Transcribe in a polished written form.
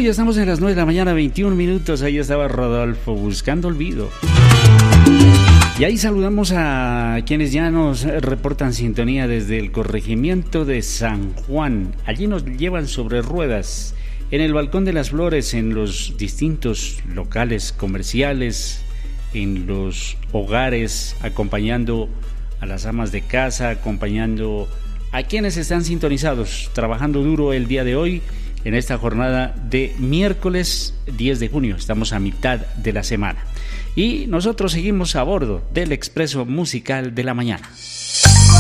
Bueno, ya estamos en las 9 de la mañana, 21 minutos. Ahí estaba Rodolfo, Buscando Olvido. Y ahí saludamos a quienes ya nos reportan sintonía desde el corregimiento de San Juan. Allí nos llevan sobre ruedas, en el Balcón de las Flores, en los distintos locales comerciales, en los hogares, acompañando a las amas de casa, acompañando a quienes están sintonizados, trabajando duro el día de hoy, en esta jornada de miércoles 10 de junio. Estamos a mitad de la semana. Y nosotros seguimos a bordo del Expreso Musical de la Mañana.